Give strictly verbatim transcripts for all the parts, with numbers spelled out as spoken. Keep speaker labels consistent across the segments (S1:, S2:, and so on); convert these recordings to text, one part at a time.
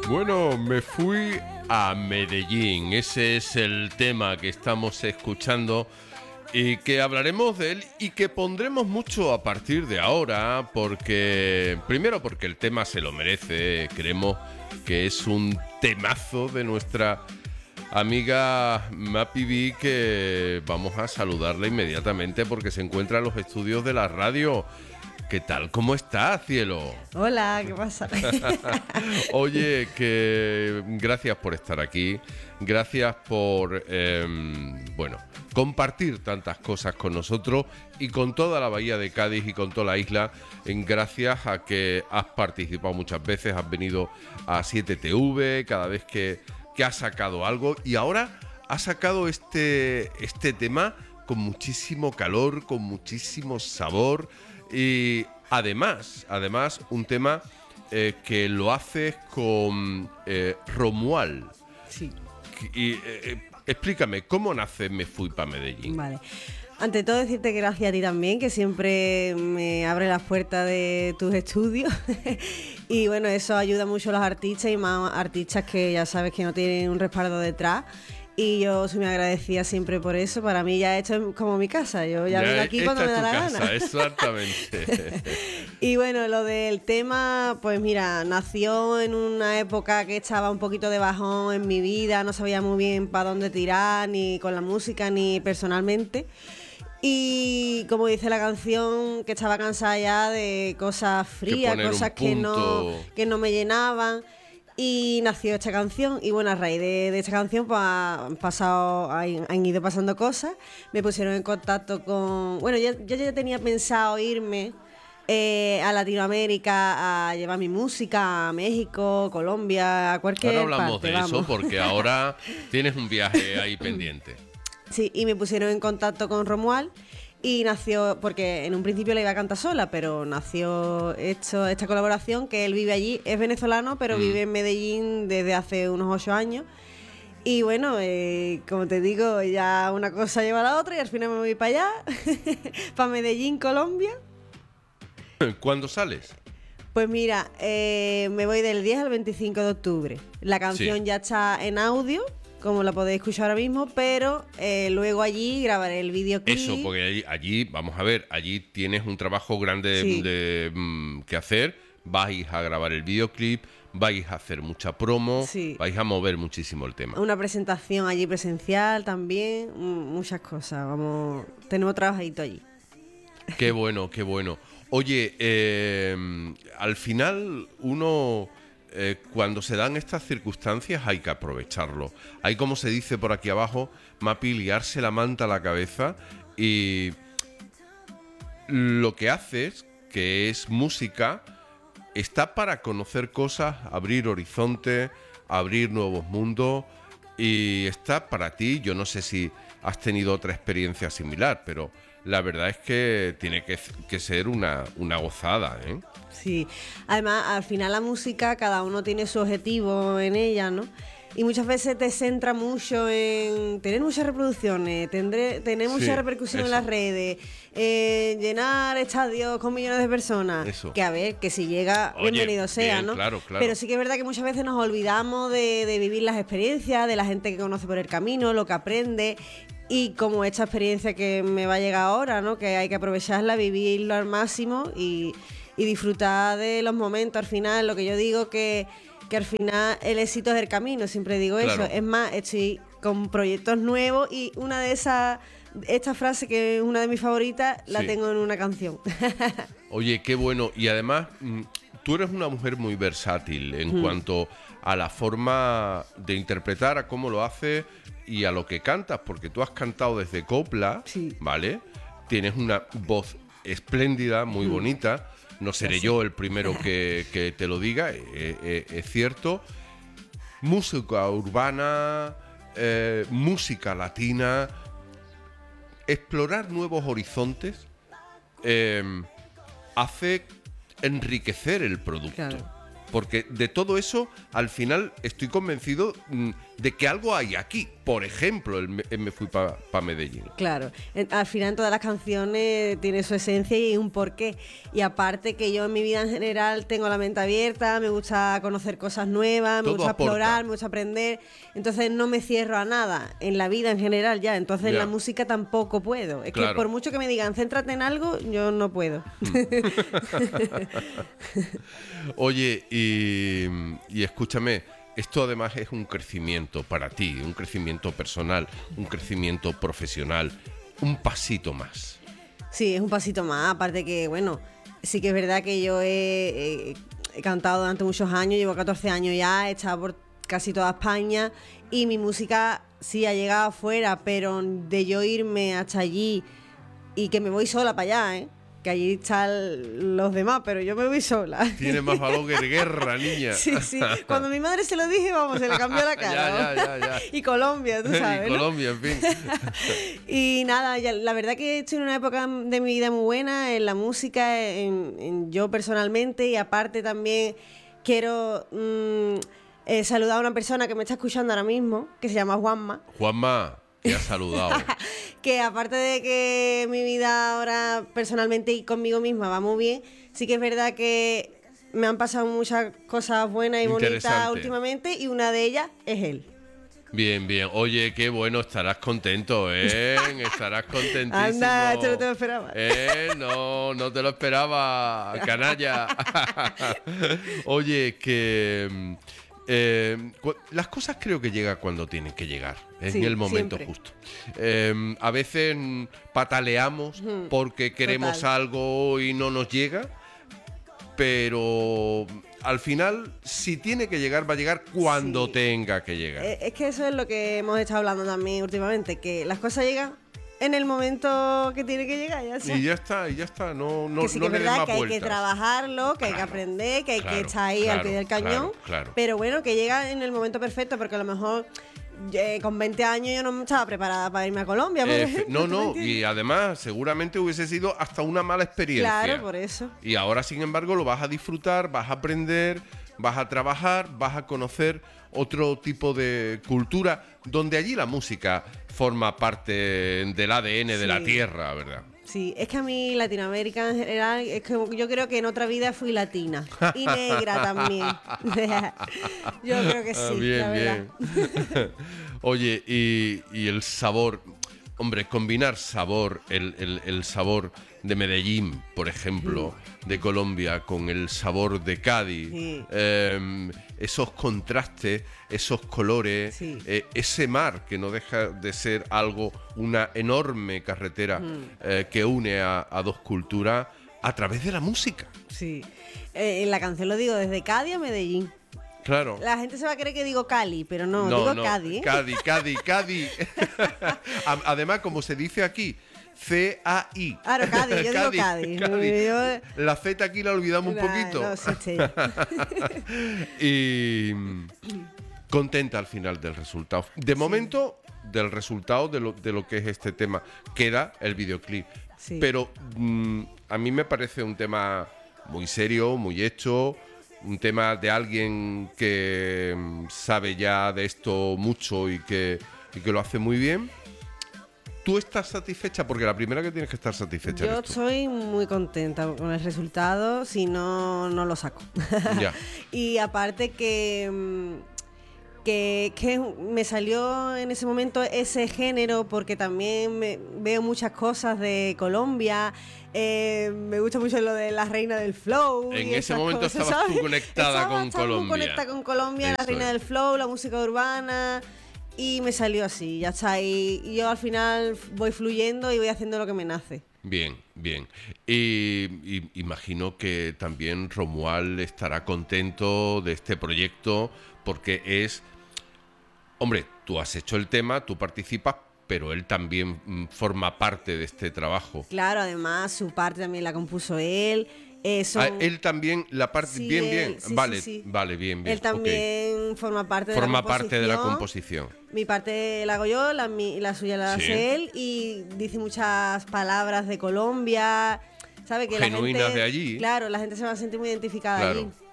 S1: Bueno, me fui a Medellín. Ese es el tema que estamos escuchando y que hablaremos de él y que pondremos mucho a partir de ahora, porque primero porque el tema se lo merece. Creemos que es un temazo de nuestra amiga Mapi B, que vamos a saludarla inmediatamente porque se encuentra en los estudios de la radio. ¿Qué tal? ¿Cómo estás, cielo?
S2: Hola, ¿qué pasa?
S1: Oye, que gracias por estar aquí, gracias por, eh, bueno, compartir tantas cosas con nosotros y con toda la bahía de Cádiz y con toda la isla, en gracias a que has participado muchas veces, has venido a siete T V cada vez que, que has sacado algo y ahora has sacado este, este tema con muchísimo calor, con muchísimo sabor. Y además, además un tema eh, que lo haces con eh, Romuald.
S2: Sí.
S1: Y eh, explícame, ¿cómo nace Me Fui Pa' Medellín?
S2: Vale. Ante todo decirte gracias a ti también, que siempre me abre las puertas de tus estudios. Y bueno, eso ayuda mucho a los artistas y más artistas que ya sabes que no tienen un respaldo detrás. Y yo soy muy agradecida siempre por eso. Para mí ya esto es como mi casa. Yo ya, ya vengo aquí cuando me da la
S1: casa,
S2: gana.
S1: Exactamente.
S2: Y bueno, lo del tema, pues mira, nació en una época que estaba un poquito de bajón en mi vida. No sabía muy bien para dónde tirar, ni con la música, ni personalmente. Y como dice la canción, que estaba cansada ya de cosas frías, cosas que no, que no me llenaban. Y nació esta canción y bueno, a raíz de, de esta canción pues han pasado, han, han ido pasando cosas. Me pusieron en contacto con... Bueno, yo, yo ya tenía pensado irme eh, a Latinoamérica a llevar mi música a México, Colombia, a cualquier
S1: parte. Ahora hablamos
S2: parte,
S1: de
S2: vamos.
S1: eso porque ahora tienes un viaje ahí pendiente.
S2: Sí, y me pusieron en contacto con Romuald. Y nació, porque en un principio la iba a cantar sola, pero nació esto, esta colaboración, que él vive allí, es venezolano, pero mm. vive en Medellín desde hace unos ocho años. Y bueno, eh, como te digo, ya una cosa lleva a la otra y al final me voy para allá, para Medellín, Colombia.
S1: ¿Cuándo sales?
S2: Pues mira, eh, me voy del diez al veinticinco de octubre. La canción sí. ya está en audio, como la podéis escuchar ahora mismo, pero eh, luego allí grabaré el videoclip.
S1: Eso, porque allí, allí, vamos a ver, allí tienes un trabajo grande sí. de, de, que hacer, vais a grabar el videoclip, vais a hacer mucha promo, sí. vais a mover muchísimo el tema.
S2: Una presentación allí presencial también, muchas cosas, vamos, tenemos trabajadito allí.
S1: Qué bueno, qué bueno. Oye, eh, al final uno... Eh, cuando se dan estas circunstancias hay que aprovecharlo. Hay, como se dice por aquí abajo, Mapi, liarse la manta a la cabeza y lo que haces, que es música, está para conocer cosas, abrir horizontes, abrir nuevos mundos y está para ti. Yo no sé si has tenido otra experiencia similar, pero la verdad es que tiene que, que ser una, una gozada, ¿eh?
S2: Sí, además al final la música cada uno tiene su objetivo en ella, ¿no? Y muchas veces te centra mucho en tener muchas reproducciones, tendré, tener mucha sí, repercusión eso. en las redes, eh, llenar estadios con millones de personas. Eso. Que a ver, que si llega, Oye, bienvenido sea, bien, ¿no?
S1: Claro, claro.
S2: Pero sí que es verdad que muchas veces nos olvidamos de, de vivir las experiencias, de la gente que conoce por el camino, lo que aprende. Y como esta experiencia que me va a llegar ahora, ¿no? Que hay que aprovecharla, vivirlo al máximo y, y disfrutar de los momentos. Al final, lo que yo digo que... que al final el éxito es el camino, siempre digo claro. eso. Es más, estoy con proyectos nuevos y una de esas, esta frase que es una de mis favoritas, la sí. tengo en una canción.
S1: Oye, qué bueno. Y además, tú eres una mujer muy versátil en mm. cuanto a la forma de interpretar, a cómo lo haces y a lo que cantas, porque tú has cantado desde copla, sí. ¿vale? Tienes una voz espléndida, muy mm. bonita. No seré sí. yo el primero que, que te lo diga, eh, eh, es cierto. Música urbana, eh, música latina, explorar nuevos horizontes eh, hace enriquecer el producto. Claro. Porque de todo eso, al final, estoy convencido, de que algo hay aquí. Por ejemplo, el Me, el me fui para pa Medellín.
S2: Claro, en- al final todas las canciones tienen su esencia y un porqué. Y aparte que yo en mi vida en general tengo la mente abierta, me gusta conocer cosas nuevas, me
S1: Todo
S2: gusta
S1: aporta.
S2: explorar, me gusta aprender. Entonces no me cierro a nada en la vida en general ya. Entonces en
S1: Ya.
S2: la música tampoco puedo. Es
S1: Claro.
S2: que por mucho que me digan, céntrate en algo, yo no puedo.
S1: Oye, y, y escúchame, esto además es un crecimiento para ti, un crecimiento personal, un crecimiento profesional, un pasito más.
S2: Sí, es un pasito más, aparte que, bueno, sí que es verdad que yo he, he- he cantado durante muchos años, llevo catorce años ya, he estado por casi toda España y mi música sí ha llegado afuera, pero de yo irme hasta allí y que me voy sola para allá, ¿eh? Que allí están los demás, pero yo me voy sola.
S1: Tiene más valor que guerra, niña.
S2: Sí, sí. Cuando mi madre se lo dije, vamos, se le cambió la cara.
S1: Ya, ya, ya, ya.
S2: Y Colombia, tú sabes,
S1: Y
S2: ¿no?
S1: Colombia, en fin.
S2: Y nada, ya- la verdad que estoy en una época de mi vida muy buena en la música, en, en yo personalmente, y aparte también quiero mm, eh, saludar a una persona que me está escuchando ahora mismo, que se llama Juanma,
S1: Juanma, te ha saludado.
S2: que aparte de que mi vida ahora personalmente y conmigo misma va muy bien, sí que es verdad que me han pasado muchas cosas buenas y bonitas
S1: Interesante.
S2: últimamente, y una de ellas es él.
S1: Bien, bien. Oye, qué bueno, estarás contento, ¿eh? Estarás contentísimo.
S2: Anda, esto no te lo esperaba.
S1: ¿Eh? No, no te lo esperaba, canalla. Oye, que... mm, eh, cu- las cosas creo que llegan cuando tienen que llegar, en
S2: Sí,
S1: el momento
S2: siempre.
S1: justo. Eh, a veces mm, pataleamos porque queremos
S2: Total.
S1: algo y no nos llega, pero al final, si tiene que llegar, va a llegar cuando
S2: Sí.
S1: tenga que llegar.
S2: Eh, Es que eso es lo que hemos estado hablando también últimamente, que las cosas llegan en el momento que tiene que llegar, ya está.
S1: Y ya está, y ya está. No, no,
S2: que sí
S1: no
S2: que es
S1: le des
S2: verdad
S1: más
S2: que hay que
S1: vueltas.
S2: trabajarlo, que hay que
S1: Claro,
S2: aprender, que hay
S1: claro,
S2: que estar ahí al
S1: claro,
S2: pie del cañón,
S1: claro, claro.
S2: pero bueno, que llega en el momento perfecto, porque a lo mejor eh, con veinte años yo no estaba preparada para irme a Colombia, por
S1: Eh,
S2: ejemplo,
S1: no,
S2: ¿tú me
S1: no,
S2: entiendes?
S1: y además seguramente hubiese sido hasta una mala experiencia.
S2: Claro, por eso.
S1: Y ahora, sin embargo, lo vas a disfrutar, vas a aprender, vas a trabajar, vas a conocer otro tipo de cultura, donde allí la música forma parte del A D N de la
S2: Sí.
S1: tierra, ¿verdad?
S2: Sí, es que a mí Latinoamérica en general, es que yo creo que en otra vida fui latina y negra también. Yo creo que sí,
S1: Ah, bien,
S2: la verdad.
S1: bien. Oye, y, y el sabor, hombre, combinar sabor, el, el- el sabor de Medellín, por ejemplo, de Colombia, con el sabor de Cádiz,
S2: Sí.
S1: eh, esos contrastes, esos colores,
S2: Sí.
S1: eh, ese mar que no deja de ser algo, una enorme carretera eh, que une a, a dos culturas a través de la música.
S2: Sí. Eh, en la canción lo digo desde Cádiz a Medellín.
S1: Claro.
S2: La gente se va a creer que digo Cali, pero no, digo Cádiz. ¿eh?
S1: Cádiz, Cádiz, Cádiz. A- Además, como se dice aquí, C A I.
S2: Claro, Cádiz, yo digo Cádiz. Yo-
S1: La Z aquí la olvidamos un
S2: Nah,
S1: poquito.
S2: no, sí, sí.
S1: Y mm, contenta al final del resultado. De momento, del resultado de lo, de lo que es este tema, queda el videoclip.
S2: Sí.
S1: Pero mm, a mí me parece un tema muy serio, muy hecho, un tema de alguien que mm, sabe ya de esto mucho y que, y que lo hace muy bien. ¿Tú estás satisfecha? Porque la primera que tienes que estar satisfecha
S2: Yo
S1: eres tú.
S2: estoy muy contenta con el resultado, si no, no lo saco.
S1: Ya.
S2: Y aparte que, mm, que, que me salió en ese momento ese género, porque también me- veo muchas cosas de Colombia, eh, me gusta mucho lo de la reina del flow.
S1: En
S2: y
S1: ese
S2: esas
S1: momento
S2: cosas,
S1: estabas tú
S2: ¿sabes?
S1: conectada
S2: Estaba-
S1: con
S2: estaba muy
S1: Colombia.
S2: conectada con Colombia, la
S1: Eso
S2: reina
S1: es.
S2: del flow, la música urbana. Y me salió así, ya está. Y y yo al final voy fluyendo y voy haciendo lo que me nace.
S1: Bien, bien. Y, y imagino que también Romuald estará contento de este proyecto porque es... Hombre, tú has hecho el tema, tú participas, pero él también mm, forma parte de este trabajo.
S2: Claro, además su parte también la compuso él. eh, son-
S1: Ah, él también, la parte...
S2: Sí,
S1: bien,
S2: él,
S1: bien.
S2: sí,
S1: vale,
S2: sí, sí.
S1: vale, bien, bien.
S2: Él también forma parte
S1: ok.
S2: de la
S1: Forma
S2: composición.
S1: parte de la composición.
S2: Mi parte la hago yo, la, mi- la suya la
S1: Sí.
S2: hace él, y dice muchas palabras de Colombia, ¿sabe? Que
S1: Genuinas
S2: la gente,
S1: de allí.
S2: Claro, la gente se va a sentir muy identificada
S1: Claro,
S2: allí.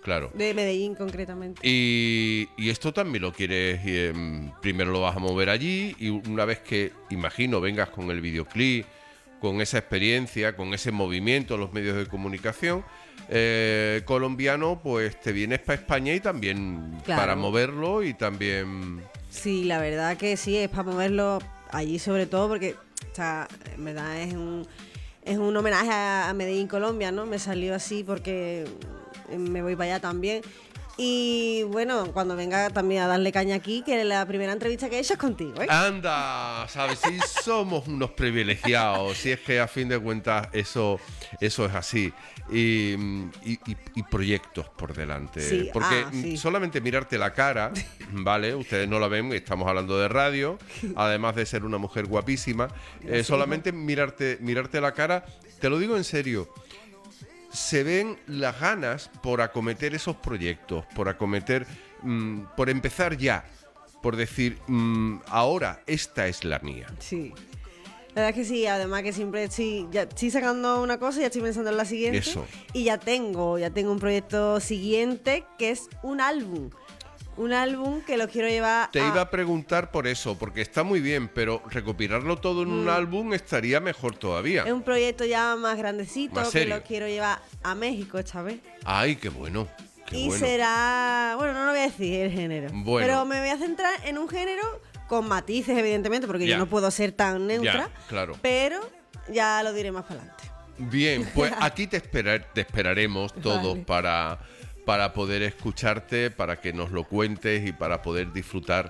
S1: claro.
S2: De Medellín, concretamente.
S1: Y, y esto también lo quieres, eh, primero lo vas a mover allí y una vez que, imagino, vengas con el videoclip, con esa experiencia, con ese movimiento en los medios de comunicación eh, colombiano, pues te vienes para España y también
S2: Claro.
S1: para moverlo y también...
S2: Sí, la verdad que sí, es para moverlo allí sobre todo porque, o sea, en verdad es un, es un homenaje a, a Medellín, Colombia, ¿no? Me salió así porque me voy para allá también. Y bueno, cuando venga también a darle caña aquí, que la primera entrevista que he hecho es contigo, ¿eh?
S1: Anda, ¿sabes? Sí, somos unos privilegiados. Si es que a fin de cuentas eso, eso es así. Y, y, y, y proyectos por delante.
S2: Sí,
S1: Porque
S2: ah, sí.
S1: solamente mirarte la cara, ¿vale? Ustedes no la ven, estamos hablando de radio, además de ser una mujer guapísima. Eh, solamente mirarte, mirarte la cara, te lo digo en serio. Se ven las ganas por acometer esos proyectos, por acometer, mmm, por empezar ya, por decir, mmm, ahora esta es la mía.
S2: Sí. La verdad es que sí, además que siempre estoy, ya estoy sacando una cosa y ya estoy pensando en la siguiente.
S1: Eso.
S2: Y ya tengo, ya tengo un proyecto siguiente que es un álbum. Un álbum que lo quiero llevar
S1: Te
S2: a...
S1: iba a preguntar por eso, porque está muy bien, pero recopilarlo todo en un
S2: Mm.
S1: álbum estaría mejor todavía.
S2: Es un proyecto ya más grandecito
S1: Más
S2: que
S1: serio.
S2: lo quiero llevar a México esta vez.
S1: Ay, qué bueno, qué
S2: y
S1: bueno.
S2: será, bueno, no lo voy a decir el género,
S1: Bueno.
S2: pero me voy a centrar en un género con matices, evidentemente, porque
S1: Ya.
S2: yo no puedo ser tan neutra,
S1: Ya, claro.
S2: pero ya lo diré más para adelante.
S1: Bien, pues aquí te, esperar, te esperaremos todos
S2: Vale.
S1: para, para poder escucharte, para que nos lo cuentes y para poder disfrutar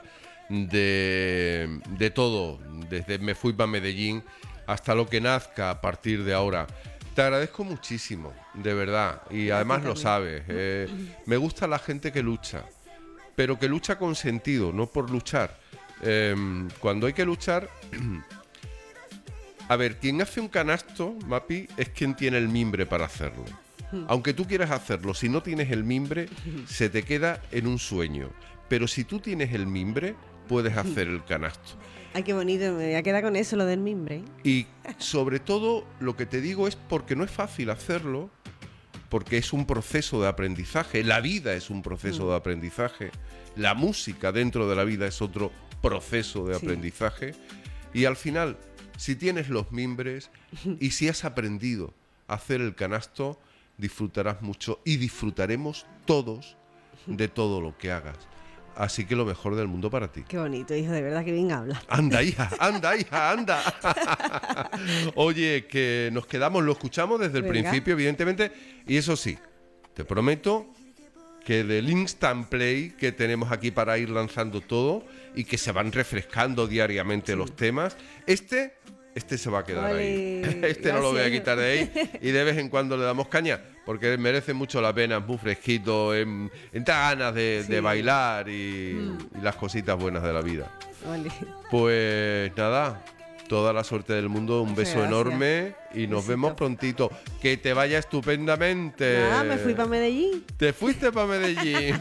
S1: de, de todo, desde Me Fui para Medellín hasta lo que nazca a partir de ahora. Te agradezco muchísimo, de verdad, y además lo
S2: también.
S1: sabes. eh, me gusta la gente que lucha, pero que lucha con sentido, no por luchar. Eh, cuando hay que luchar... A ver, quien hace un canasto, Mapi, es quien tiene el mimbre para hacerlo. Aunque tú quieras hacerlo, si no tienes el mimbre, se te queda en un sueño. Pero si tú tienes el mimbre, puedes hacer el canasto.
S2: Ay, qué bonito, me voy a quedar con eso, lo del mimbre, ¿eh?
S1: Y sobre todo, lo que te digo es porque no es fácil hacerlo, porque es un proceso de aprendizaje. La vida es un proceso de aprendizaje. La música dentro de la vida es otro proceso de
S2: Sí.
S1: aprendizaje. Y al final, si tienes los mimbres y si has aprendido a hacer el canasto, disfrutarás mucho y disfrutaremos todos de todo lo que hagas. Así que lo mejor del mundo para ti.
S2: Qué bonito, hijo, de verdad que bien habla.
S1: Anda, hija, anda, hija, anda. Oye, que nos quedamos, lo escuchamos desde el
S2: Venga.
S1: principio, evidentemente. Y eso sí, te prometo que del instant play que tenemos aquí para ir lanzando todo y que se van refrescando diariamente los temas, este, este se va a quedar
S2: Vale,
S1: ahí. Este no lo voy a
S2: gracias.
S1: quitar de ahí y de vez en cuando le damos caña porque merece mucho la pena, es muy fresquito, en, entra ganas de,
S2: Sí.
S1: de bailar y, y las cositas buenas de la vida.
S2: Vale.
S1: Pues nada, toda la suerte del mundo, un
S2: Muchas
S1: beso
S2: gracias.
S1: enorme y nos
S2: Besito.
S1: vemos prontito. Que te vaya estupendamente.
S2: Nada, me fui para Medellín.
S1: Te fuiste para Medellín.